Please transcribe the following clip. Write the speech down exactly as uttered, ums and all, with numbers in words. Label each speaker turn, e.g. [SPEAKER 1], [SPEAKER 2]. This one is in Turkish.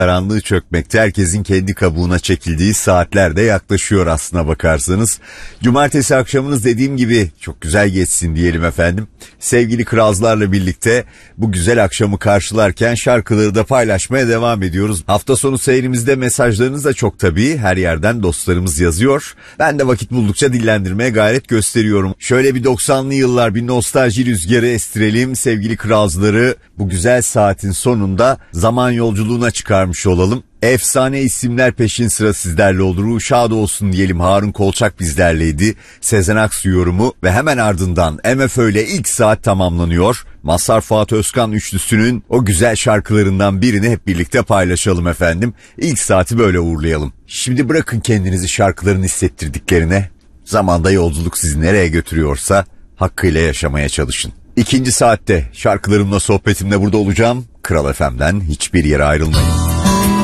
[SPEAKER 1] Karanlığı çökmekte, herkesin kendi kabuğuna çekildiği saatler de yaklaşıyor aslına bakarsanız. Cumartesi akşamınız dediğim gibi çok güzel geçsin diyelim efendim. Sevgili Kralzlarla birlikte bu güzel akşamı karşılarken şarkıları da paylaşmaya devam ediyoruz. Hafta sonu seyrimizde mesajlarınız da çok tabii, her yerden dostlarımız yazıyor. Ben de vakit buldukça dillendirmeye gayret gösteriyorum. Şöyle bir doksanlı yıllar bir nostalji rüzgarı estirelim sevgili Kralzları. Bu güzel saatin sonunda zaman yolculuğuna çıkarmış olalım. Efsane isimler peşin sıra sizlerle olur. Ruhu şad olsun diyelim. Harun Kolçak bizlerleydi. Sezen Aksu yorumu ve hemen ardından M F Ö ile ilk saat tamamlanıyor. Mazhar Fuat Özkan üçlüsünün o güzel şarkılarından birini hep birlikte paylaşalım efendim. İlk saati böyle uğurlayalım. Şimdi bırakın kendinizi şarkıların hissettirdiklerine. Zamanda yolculuk sizi nereye götürüyorsa hakkıyla yaşamaya çalışın. İkinci saatte şarkılarımla sohbetimle burada olacağım. Kral F M'den hiçbir yere ayrılmayın.